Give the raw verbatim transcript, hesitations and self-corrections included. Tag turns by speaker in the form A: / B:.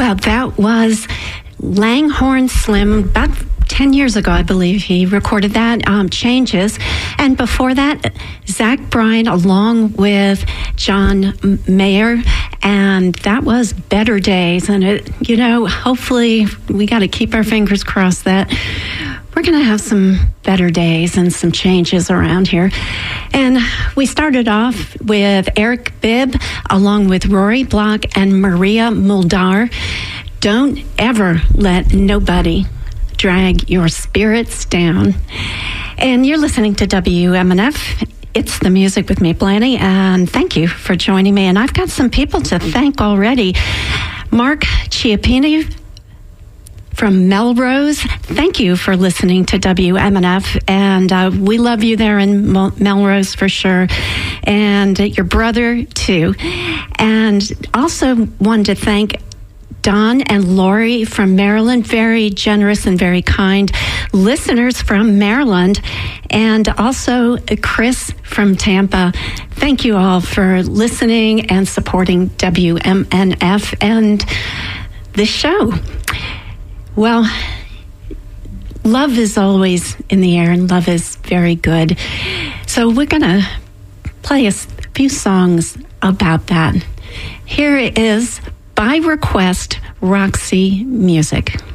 A: Well, that was Langhorne Slim, about ten years ago, I believe he recorded that, um, Changes. And before that, Zach Bryan along with John Mayer, and that was Better Days. And, it, you know, hopefully we got to keep our fingers crossed that we're going to have some better days and some changes around here. And we started off with Eric Bibb along with Rory Block and Maria Muldaur. Don't ever let nobody drag your spirits down. And you're listening to W M N F. It's the music with me, Blaney, and thank you for joining me. And I've got some people to thank already. Mark Chiappini from Melrose, thank you for listening to W M N F, and uh, we love you there in Mel- Melrose for sure, and uh, your brother too. And also wanted to thank Don and Lori from Maryland, very generous and very kind listeners from Maryland, and also Chris from Tampa. Thank you all for listening and supporting W M N F and this show. Well, love is always in the air, and love is very good. So we're going to play a few songs about that. Here is, by request, Roxy Music.